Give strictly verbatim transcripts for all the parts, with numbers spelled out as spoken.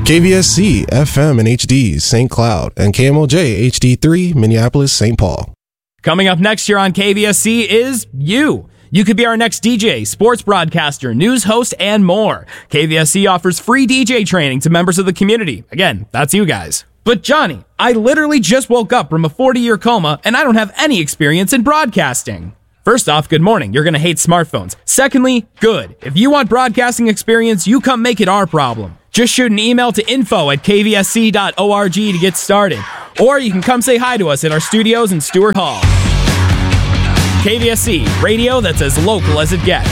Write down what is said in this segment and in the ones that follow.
K V S C F M and H D Saint Cloud, and K M O J H D three Minneapolis Saint Paul. Coming up next year on K V S C is you. You could be our next D J, sports broadcaster, news host, and more. K V S C offers free D J training to members of the community. Again, that's you guys. But Johnny, I literally just woke up from a forty-year coma, and I don't have any experience in broadcasting. First off, good morning. You're going to hate smartphones. Secondly, good. If you want broadcasting experience, you come make it our problem. Just shoot an email to info at k v s c dot org to get started. Or you can come say hi to us at our studios in Stewart Hall. K V S C, radio that's as local as it gets.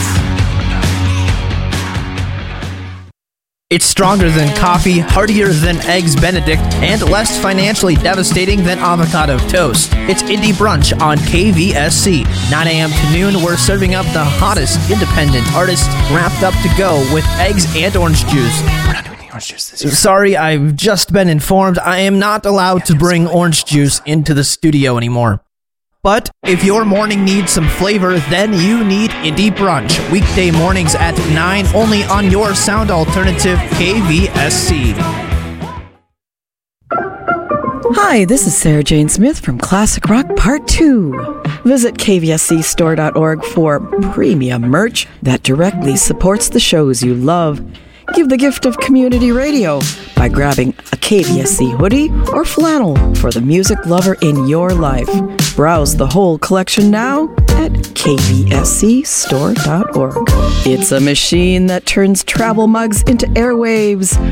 It's stronger than coffee, heartier than Eggs Benedict, and less financially devastating than avocado toast. It's Indie Brunch on K V S C. nine a.m. to noon, we're serving up the hottest independent artists wrapped up to go with eggs and orange juice. We're not doing the orange juice this year. Sorry, I've just been informed I am not allowed to bring orange juice into the studio anymore. But if your morning needs some flavor, then you need Indie Brunch. Weekday mornings at nine, only on your sound alternative, K V S C. Hi, this is Sarah Jane Smith from Classic Rock Part two. Visit k v s c store dot org for premium merch that directly supports the shows you love. Give the gift of community radio by grabbing a K V S C hoodie or flannel for the music lover in your life. Browse the whole collection now at k v s c store dot org. It's a machine that turns travel mugs into airwaves.